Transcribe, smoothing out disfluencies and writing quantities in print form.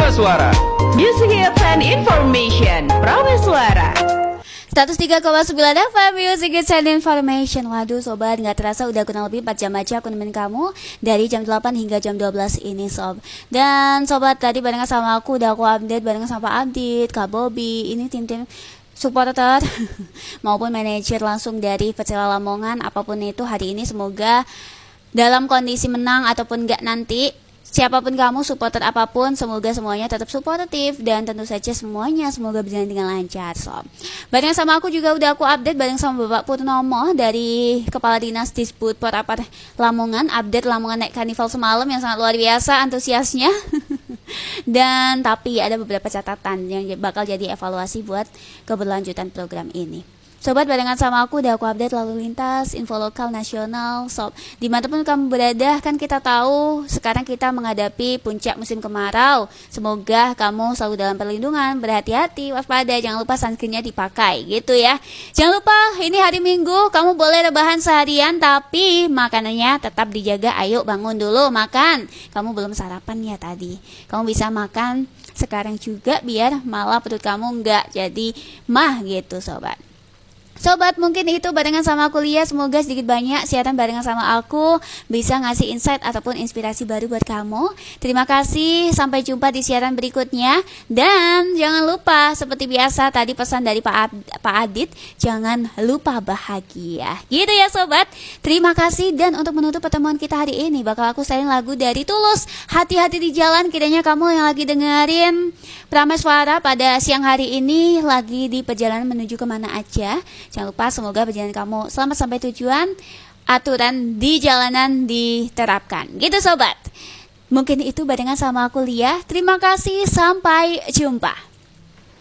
Suara. Music Hits and Information, Prameswara. 103,9 FM Music Hits and Information. Waduh sobat, gak terasa udah kurang lebih 4 jam aja aku nemenin kamu dari jam 8 hingga jam 12 ini sob. Dan sobat, tadi barengan sama aku udah aku update barengan sama Pak Abdit, Kak Bobby. Ini tim-tim supporter maupun manajer langsung dari Persela Lamongan. Apapun itu hari ini semoga dalam kondisi menang ataupun enggak nanti, siapapun kamu, supporter apapun, semoga semuanya tetap suportif dan tentu saja semuanya semoga berjalan dengan lancar sob. Bareng sama aku juga udah aku update bareng sama Bapak Purnomo dari Kepala Dinas Disbud Porapar Lamongan, update Lamongan naik karnival semalam yang sangat luar biasa antusiasnya. Dan tapi ada beberapa catatan yang bakal jadi evaluasi buat keberlanjutan program ini. Sobat, barengan sama aku udah aku update lalu lintas, info lokal nasional, sob. Dimanapun kamu berada, kan kita tahu sekarang kita menghadapi puncak musim kemarau. Semoga kamu selalu dalam perlindungan, berhati-hati, waspada, jangan lupa sunscreennya dipakai, gitu ya. Jangan lupa, ini hari Minggu, kamu boleh rebahan seharian, tapi makanannya tetap dijaga. Ayo bangun dulu, makan. Kamu belum sarapan ya tadi. Kamu bisa makan sekarang juga, biar malah perut kamu nggak jadi mah gitu, sobat. Sobat, mungkin itu barengan sama kuliah, semoga sedikit banyak siaran barengan sama aku bisa ngasih insight ataupun inspirasi baru buat kamu. Terima kasih, sampai jumpa di siaran berikutnya. Dan jangan lupa, seperti biasa tadi pesan dari Pak Adit, jangan lupa bahagia. Gitu ya sobat, terima kasih. Dan untuk menutup pertemuan kita hari ini, bakal aku setelin lagu dari Tulus, Hati-hati di Jalan. Kiranya kamu yang lagi dengerin Prameswara pada siang hari ini lagi di perjalanan menuju kemana aja, jangan lupa semoga perjalanan kamu selamat sampai tujuan, aturan di jalanan diterapkan. Gitu sobat. Mungkin itu barengan sama aku Lia. Terima kasih, sampai jumpa.